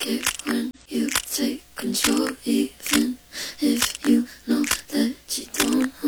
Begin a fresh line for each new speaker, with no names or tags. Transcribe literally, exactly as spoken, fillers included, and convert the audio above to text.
like it when you take control, even if you know that you don't